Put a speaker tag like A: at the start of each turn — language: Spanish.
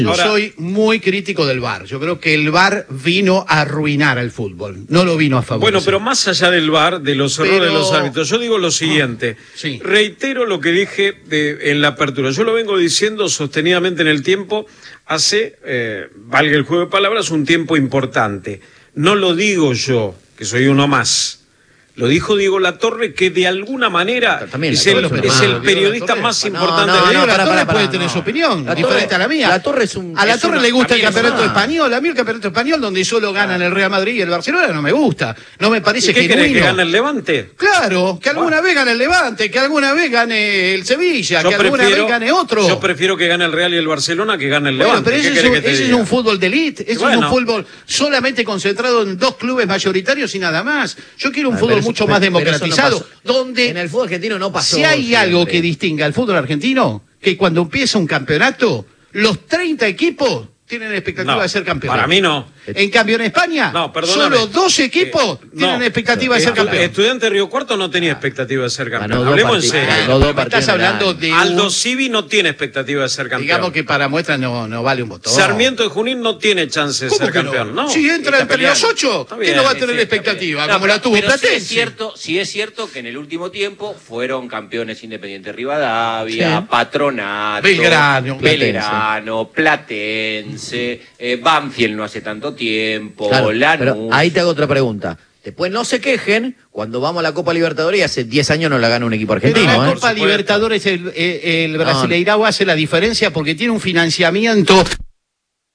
A: Ahora, soy muy crítico del VAR. Yo creo que el VAR vino a arruinar al fútbol, no lo vino a favorecer.
B: Bueno, pero más allá del VAR, de los errores de los árbitros, yo digo lo siguiente.
A: Sí.
B: Reitero lo que dije en la apertura. Yo lo vengo diciendo sostenidamente en el tiempo, hace, valga el juego de palabras, un tiempo importante. No lo digo yo, que soy uno más. Lo dijo Diego Latorre, que de alguna manera es el periodista más importante.
A: Diego Latorre puede tener su opinión, diferente a la mía. A la Torre le gusta el campeonato español. A mí el campeonato español, donde solo ganan el Real Madrid y el Barcelona, no me gusta. No me parece genuino.
B: ¿Qué querés, que gane el Levante?
A: Claro, que alguna vez gane el Levante, que alguna vez gane el Sevilla, que alguna vez gane otro.
B: Yo prefiero que gane el Real y el Barcelona que gane el Levante.
A: Pero ese es un fútbol de élite, ese es un fútbol solamente concentrado en 2 clubes mayoritarios y nada más. Yo quiero un fútbol mucho más democratizado, donde
C: en el fútbol argentino no pasó.
A: Si hay algo que distinga al fútbol argentino, que cuando empieza un campeonato, los 30 equipos tienen expectativa de ser campeones.
B: Para mí no.
A: En cambio en España, solo 12 equipos tienen expectativa de ser campeones.
B: Estudiante de Río Cuarto no tenía expectativa de ser campeón. Hablemos en serio.
A: Estás hablando de
B: Aldo Civi no tiene expectativa de ser campeón.
A: Digamos que para muestra no vale un botón.
B: Sarmiento de Junín no tiene chance de ser campeón. No.
A: Si entra entre los 8, ¿quién no va a tener expectativa? Como la tuvo Platense.
D: Sí es cierto que en el último tiempo fueron campeones Independiente Rivadavia, Patronato, Belgrano, Platense, Banfield no hace tanto tiempo, Lanús.
C: Pero ahí te hago otra pregunta. Después no se quejen cuando vamos a la Copa Libertadores y hace 10 años no la gana un equipo argentino.
A: Pero la Copa Libertadores, el Brasileirao hace la diferencia porque tiene un financiamiento